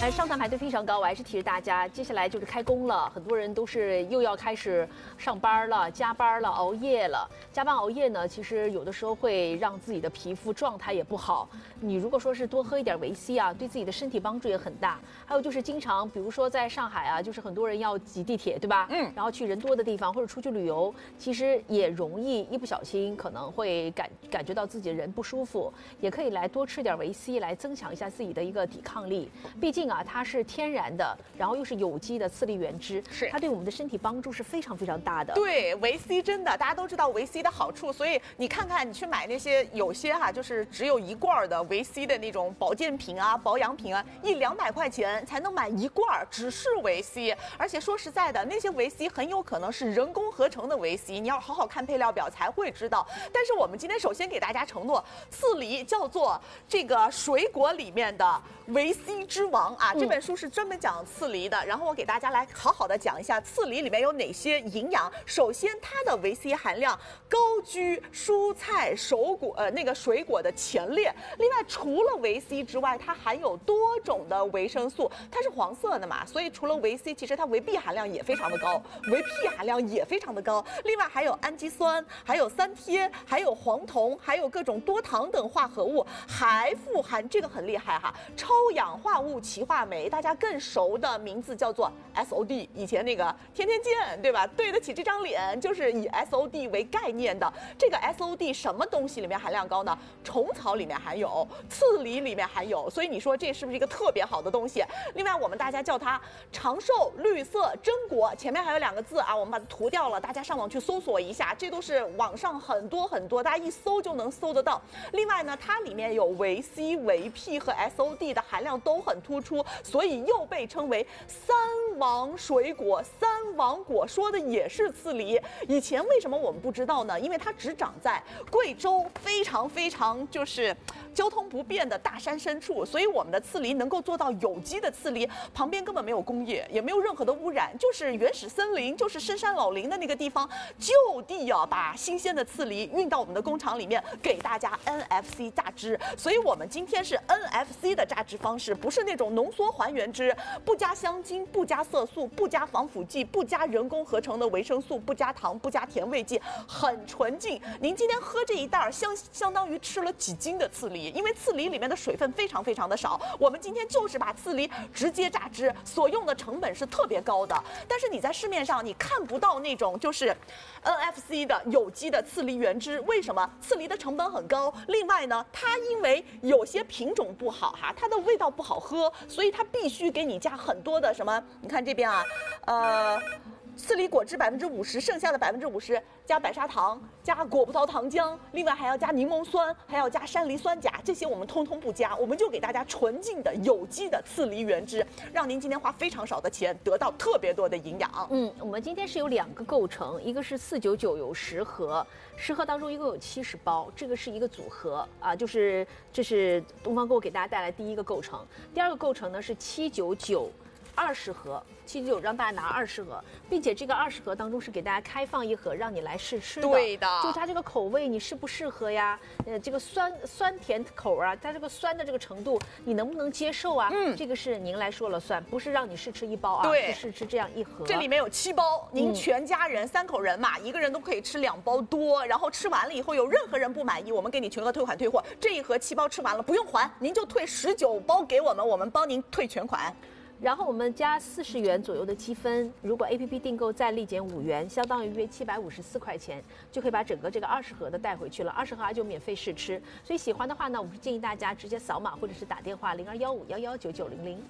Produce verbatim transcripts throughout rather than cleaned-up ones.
那上团排队非常高，我还是提示大家，接下来就是开工了，很多人都是又要开始上班了、加班了、熬夜了。加班熬夜呢，其实有的时候会让自己的皮肤状态也不好。你如果说是多喝一点维 C 啊，对自己的身体帮助也很大。还有就是经常，比如说在上海啊，就是很多人要挤地铁，对吧？嗯。然后去人多的地方或者出去旅游，其实也容易一不小心可能会感感觉到自己人不舒服，也可以来多吃点维 C 来增强一下自己的一个抵抗力。毕竟啊，它是天然的，然后又是有机的次氯原汁， 是它对我们的身体帮助是非常非常大的。 对，维 C 真的，大家都知道维 C 的好处，所以你看看，你去买那些有些哈、啊，就是只有一罐的维 C 的那种保健品啊、保养品啊，一两百块钱才能买一罐，只是维 C。而且说实在的，那些维 C 很有可能是人工合成的维 C， 你要好好看配料表才会知道。但是我们今天首先给大家承诺，刺梨叫做这个水果里面的维 C 之王啊！这本书是专门讲刺梨的，然后我给大家来好好的讲一下刺梨里面有哪些营养。首先，它的维 C 含量高居蔬菜、熟果呃那个水果的前列。另外，除了维 C 之外，它含有多种的维生素，它是黄色的嘛，所以除了维 C， 其实它维 B 含量也非常的高，维 P 含量也非常的高。另外还有氨基酸，还有三萜，还有黄酮，还有各种多糖等化合物，还富含这个很厉害哈，超氧化物歧化酶，大家更熟的名字叫做 S O D。以前那个天天见，对吧？对得起这张脸，就是以 S O D 为概念的。这个 S O D 什么东西里面含量高呢？虫草里面含有，刺梨里面含有，所以你说这是不是一个特别好的东西？另外，我们大家叫它长寿绿色榛果，前面还有两个字啊，我们把它涂掉了，大家上网去搜索一下，这都是网上很多很多，大家一搜就能搜得到。另外呢，它里面有维 C、维 P 和 S O D 的含量都很突出，所以又被称为三王水果。三王果说的也是刺梨。以前为什么我们不知道呢？因为它只长在贵州非常非常就是交通不便的大山深处，所以我们的刺梨能够做到有机的刺梨，旁边根本没有工业，也没有任何的污染，就是原始森林，就是深山老林的那个地方，就地啊把新鲜的刺梨运到我们的工厂里面，给大家 N F C 榨汁。所以我们今天是 N F C 的榨汁方式，不是那种浓缩还原汁，不加香精，不加色素，不加防腐剂，不加人工合成的维生素，不加糖，不加甜味剂，很纯净。您今天喝这一袋相相当于吃了几斤的刺梨，因为刺梨里面的水分非常非常的少。我们今天就是把刺梨直接榨汁，所用的成本是特别高的。但是你在市面上你看不到那种就是 N F C 的有机的刺梨原汁，为什么？刺梨的成本很高，另外呢，它因为有些品种不好哈，它的味道不好喝，所以它必须给你加很多的什么？你看这边啊，呃。刺梨果汁百分之五十，剩下的百分之五十加白砂糖，加果葡萄糖浆，另外还要加柠檬酸，还要加山梨酸钾，这些我们通通不加，我们就给大家纯净的有机的刺梨原汁，让您今天花非常少的钱得到特别多的营养。 嗯，我们今天是有两个构成，一个是四九九有十盒，十盒当中一共有七十包，这个是一个组合啊，就是这是东方购给大家带来第一个构成，第二个构成呢是七九九。二十盒，七九九让大家拿二十盒，并且这个二十盒当中是给大家开放一盒，让你来试吃的。 对的， 就它这个口味你适不适合呀？呃，这个酸酸甜口啊，它这个酸的这个程度你能不能接受啊？嗯，这个是您来说了算，不是让你试吃一包啊， 对， 是试吃这样一盒。 这里面有七包，您全家人、嗯、三口人嘛，一个人都可以吃两包多，然后吃完了以后有任何人不满意，我们给你全额退款退货。这一盒七包吃完了不用还，您就退十九包给我们，我们帮您退全款。 然后我们加四十元左右的积分，如果 A P P 订购再立减五元，相当于约七百五十四块钱，就可以把整个这个二十盒的带回去了。二十盒就免费试吃，所以喜欢的话呢，我们是建议大家直接扫码或者是打电话零二幺五幺幺九九零零。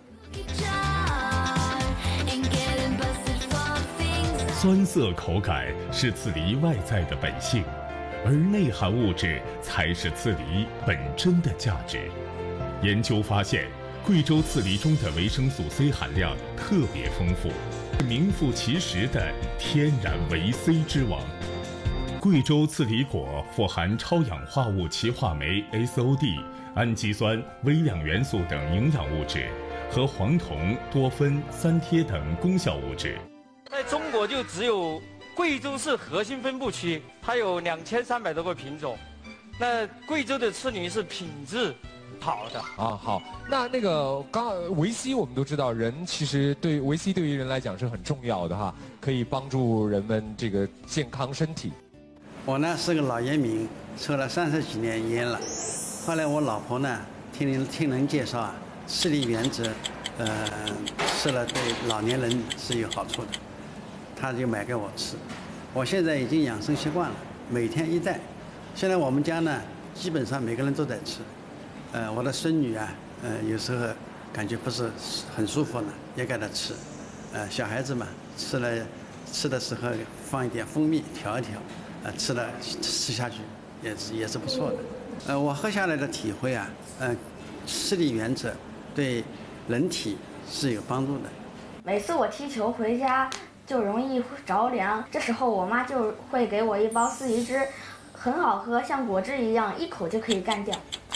酸涩口感是刺梨外在的本性，而内含物质才是刺梨本真的价值。研究发现，贵州刺梨中的维生素 C 含量特别丰富，是名副其实的天然维 C 之王。贵州刺梨果富含超氧化物歧化酶 S O D、氨基酸、微量元素等营养物质，和黄酮、多酚、三萜等功效物质。 在中国就只有贵州市核心分布区，它有两千三百多个品种。那贵州的刺梨是品质好的啊。好，那那个刚维 C 我们都知道，人其实对维 C 对于人来讲是很重要的哈，可以帮助人们这个健康身体。 我呢是个老烟民，抽了三十几年烟了。后来我老婆呢听人听人介绍啊，视力原则，呃，吃了对老年人是有好处的，她就买给我吃。我现在已经养成习惯了，每天一袋。现在我们家呢，基本上每个人都在吃。呃，我的孙女啊，呃，有时候感觉不是很舒服呢，也给她吃。呃，小孩子嘛，吃了吃的时候放一点蜂蜜调一调。呃，吃了吃下去也是也是不错的。呃，我喝下来的体会啊，呃，视力原则对人体是有帮助的。 每次我踢球回家就容易着凉，这时候我妈就会给我一包四宜汁，很好喝，像果汁一样，一口就可以干掉。